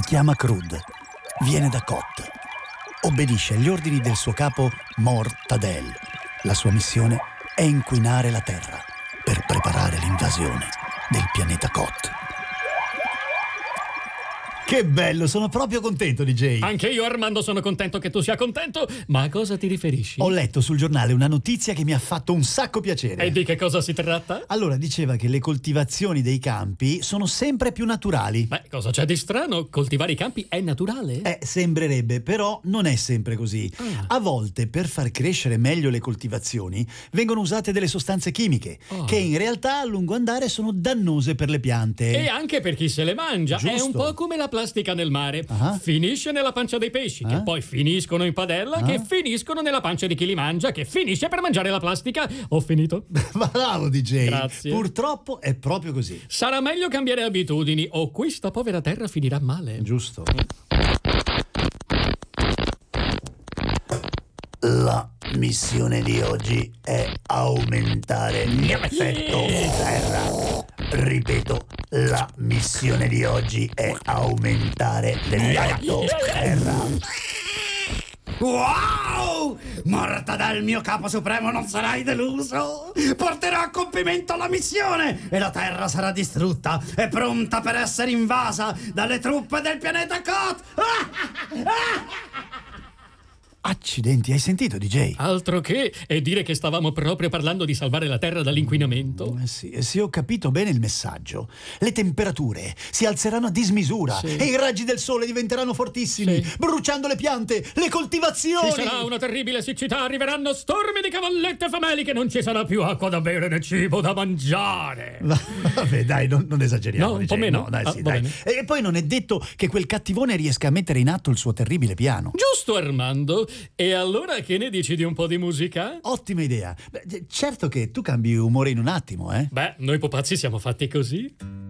chiama Crud, viene da Kot, obbedisce agli ordini del suo capo Mortadel. La sua missione è inquinare la Terra per preparare l'invasione del pianeta Kot. Che bello, sono proprio contento, DJ. Anche io, Armando, sono contento che tu sia contento. Ma a cosa ti riferisci? Ho letto sul giornale una notizia che mi ha fatto un sacco piacere. E di che cosa si tratta? Allora, diceva che le coltivazioni dei campi sono sempre più naturali. Beh, cosa c'è di strano? Coltivare i campi è naturale? Sembrerebbe, però non è sempre così. A volte, per far crescere meglio le coltivazioni, vengono usate delle sostanze chimiche, che in realtà a lungo andare sono dannose per le piante. E anche per chi se le mangia. Giusto. È un po' come la plastica nel mare. Finisce nella pancia dei pesci, che poi finiscono in padella, che finiscono nella pancia di chi li mangia, che finisce per mangiare la plastica. Ho finito? Bravo, DJ. Grazie. Purtroppo è proprio così. Sarà meglio cambiare abitudini o questa povera terra finirà male. Giusto. La missione di oggi è aumentare l'effetto terra. Ripeto, la missione di oggi è aumentare l'effetto terra. Wow! Mortadel, mio capo supremo, non sarai deluso! Porterò a compimento la missione e la Terra sarà distrutta e pronta per essere invasa dalle truppe del pianeta Kot! Accidenti, hai sentito, DJ? Altro che, e dire che stavamo proprio parlando di salvare la terra dall'inquinamento. Sì, se ho capito bene il messaggio, le temperature si alzeranno a dismisura e i raggi del sole diventeranno fortissimi, bruciando le piante, le coltivazioni. Ci sarà una terribile siccità, arriveranno stormi di cavallette fameliche, non ci sarà più acqua da bere né cibo da mangiare. Vabbè, dai, non esageriamo. No, un po' meno? No, dai, sì, va dai. bene. E poi non è detto che quel cattivone riesca a mettere in atto il suo terribile piano. Giusto, Armando. E allora che ne dici di un po' di musica? Ottima idea. Beh, certo che tu cambi umore in un attimo, eh? Beh, noi pupazzi siamo fatti così.